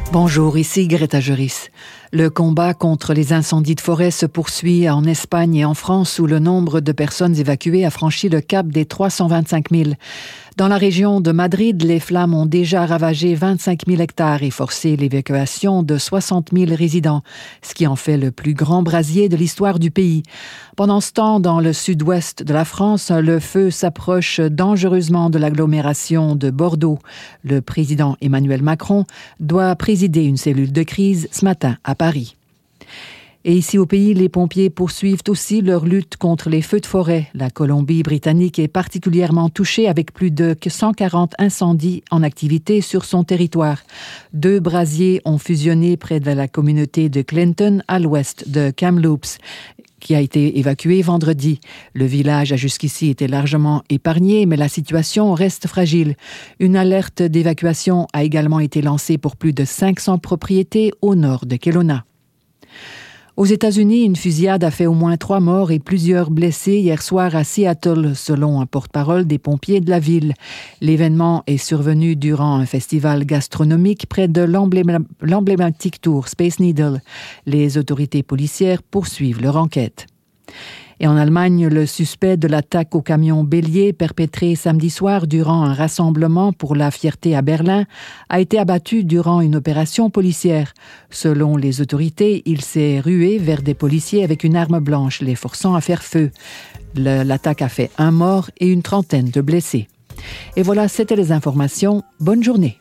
Bonjour, ici Greta Juris. Le combat contre les incendies de forêt se poursuit en Espagne et en France où le nombre de personnes évacuées a franchi le cap des 325 000. Dans la région de Madrid, les flammes ont déjà ravagé 25 000 hectares et forcé l'évacuation de 60 000 résidents, ce qui en fait le plus grand brasier de l'histoire du pays. Pendant ce temps, dans le sud-ouest de la France, le feu s'approche dangereusement de l'agglomération de Bordeaux. Le président Emmanuel Macron doit présider une cellule de crise ce matin à Paris. Et ici au pays, les pompiers poursuivent aussi leur lutte contre les feux de forêt. La Colombie-Britannique est particulièrement touchée avec plus de 140 incendies en activité sur son territoire. 2 brasiers ont fusionné près de la communauté de Clinton à l'ouest de Kamloops, qui a été évacué vendredi. Le village a jusqu'ici été largement épargné, mais la situation reste fragile. Une alerte d'évacuation a également été lancée pour plus de 500 propriétés au nord de Kelowna. Aux États-Unis, une fusillade a fait au moins 3 morts et plusieurs blessés hier soir à Seattle, selon un porte-parole des pompiers de la ville. L'événement est survenu durant un festival gastronomique près de l'emblématique tour Space Needle. Les autorités policières poursuivent leur enquête. Et en Allemagne, le suspect de l'attaque au camion bélier perpétré samedi soir durant un rassemblement pour la fierté à Berlin a été abattu durant une opération policière. Selon les autorités, il s'est rué vers des policiers avec une arme blanche, les forçant à faire feu. L'attaque a fait 1 mort et une trentaine de blessés. Et voilà, c'était les informations. Bonne journée.